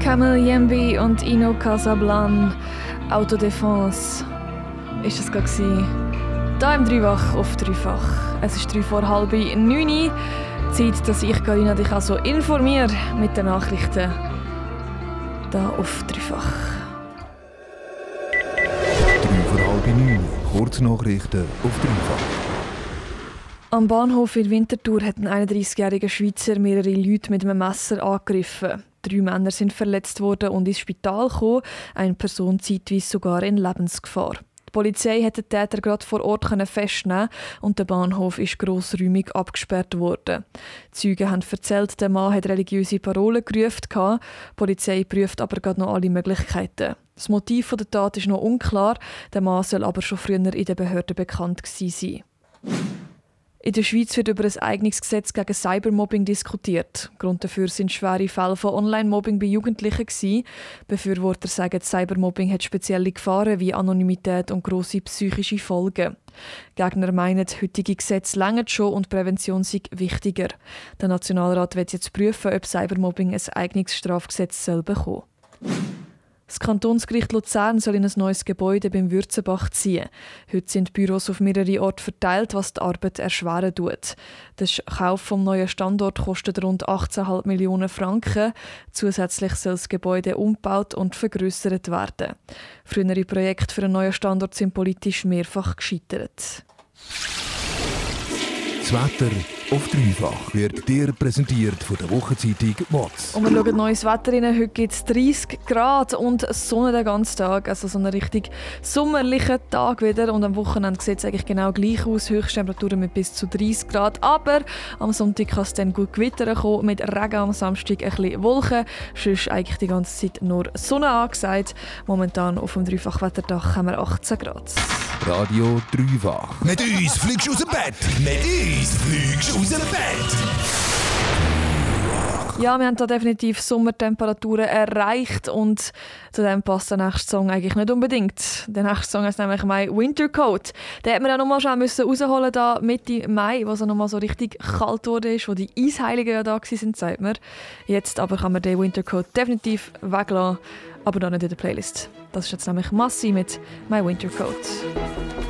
Kamel Yembi und Ino Casablan, Autodefense. Ist das gerade gewesen? Da im Dreifach auf Dreifach. Es ist 8:45. Zeit, dass ich, Carina, dich also informiere mit den Nachrichten. Da auf Dreifach. 8:45. Kurznachrichten auf Dreifach. Am Bahnhof in Winterthur hat ein 31-jähriger Schweizer mehrere Leute mit einem Messer angegriffen. 3 Männer sind verletzt worden und ins Spital gekommen, eine Person zeitweise sogar in Lebensgefahr. Die Polizei hat den Täter gerade vor Ort festnehmen und der Bahnhof ist grossräumig abgesperrt worden. Zeugen haben erzählt, der Mann hat religiöse Parolen gerufen. Die Polizei prüft aber gerade noch alle Möglichkeiten. Das Motiv der Tat ist noch unklar, der Mann soll aber schon früher in den Behörden bekannt gewesen sein. In der Schweiz wird über ein Eignungsgesetz gegen Cybermobbing diskutiert. Grund dafür sind schwere Fälle von Online-Mobbing bei Jugendlichen gewesen. Befürworter sagen, Cybermobbing hat spezielle Gefahren wie Anonymität und grosse psychische Folgen. Gegner meinen, heutige Gesetze reichen schon und Prävention sei wichtiger. Der Nationalrat wird jetzt prüfen, ob Cybermobbing ein Eignungsstrafgesetz bekommen soll. Das Kantonsgericht Luzern soll in ein neues Gebäude beim Würzenbach ziehen. Heute sind Büros auf mehrere Orte verteilt, was die Arbeit erschweren tut. Der Kauf des neuen Standorts kostet rund 18,5 Millionen Franken. Zusätzlich soll das Gebäude umgebaut und vergrössert werden. Frühere Projekte für einen neuen Standort sind politisch mehrfach gescheitert. Das Wetter auf Dreifach wird dir präsentiert von der Wochenzeitung WATZ. Und wir schauen neues Wetter rein. Heute gibt es 30 Grad und Sonne den ganzen Tag. Also so einen richtig sommerlichen Tag wieder. Und am Wochenende sieht es eigentlich genau gleich aus. Höchsttemperaturen mit bis zu 30 Grad. Aber am Sonntag kann es dann gut gewittern kommen. Mit Regen am Samstag ein bisschen Wolken. Sonst eigentlich die ganze Zeit nur Sonne angesagt. Momentan auf dem Dreifachwetterdach haben wir 18 Grad. Radio Dreifach. Mit uns fliegst du aus dem Bett. Mit uns fliegst du aus dem Bett. Ja, wir haben da definitiv Sommertemperaturen erreicht und zu dem passt der nächste Song eigentlich nicht unbedingt. Der nächste Song ist nämlich «My Wintercoat». Den hat man auch noch mal schnell rausholen da Mitte Mai, wo es noch mal so richtig kalt wurde, wo die Eisheiligen ja da waren, sagt man. Jetzt aber kann man den Wintercoat definitiv weglassen, aber noch nicht in der Playlist. Das ist jetzt nämlich Massi mit «My Wintercoat».